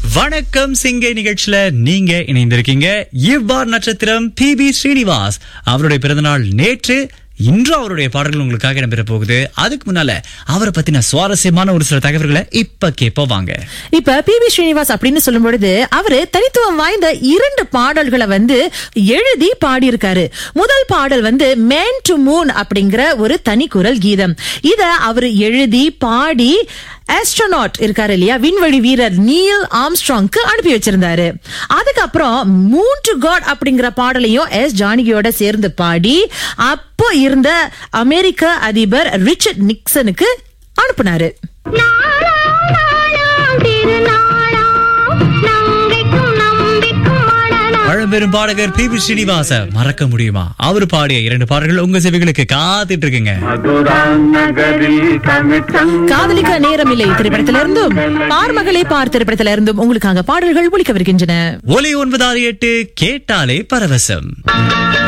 வணக்கம் சிங்கை நிகழ்ச்சியில நீங்க இணைந்திருக்கீங்க. இவ்வாறு நட்சத்திரம் PB ஸ்ரீனிவாஸ் அவருடைய பிறந்தநாள் நேற்று. இன்று அவருடைய பாடல்கள் உங்களுக்காக இடம்பெற போகுது. அதுக்கு முன்னால அவரை பத்தின சுவாரஸ்யமான ஒரு சில தகவல்களை இப்ப கேட்போம் வாங்க. இப்ப PB ஸ்ரீனிவாஸ் அப்படின்னு சொல்லும் பொழுது அவரு தனித்துவம் வாய்ந்த 2 பாடல்களை எழுதி பாடியிருக்காரு. முதல் பாடல் மேன் டு மூன் அப்படிங்கிற ஒரு தனி குரல் கீதம். இத அவரு எழுதி பாடி ஆஸ்ட்ரோநாட் இருக்காரு இல்லையா, விண்வெளி வீரர் நீல் ஆம்ஸ்ட்ராங்க்கு அனுப்பி வச்சிருந்தாரு. அதுக்கப்புறம் மூன் டு காட் அப்படிங்கிற பாடலையும் ஜானகியோட சேர்ந்து பாடி அப்போ இருந்த அமெரிக்க அதிபர் ரிச்சர்ட் நிக்சனுக்கு அனுப்புனாரு. பழம்பெரும் பாடகர் PB ஸ்ரீனிவாச மறக்க முடியுமா? அவர் பாடிய 2 பாடல்கள் உங்க செவிகளுக்கு காத்துட்டு இருக்குங்க. காதலிக்க நேரமில்லை திரைப்படத்திலிருந்தும் பார்மகளே பார் திரைப்படத்திலிருந்தும் உங்களுக்காக பாடல்கள் ஒலிக்கவிருக்கின்றன. ஒலி 968 கேட்டாலே பரவசம்.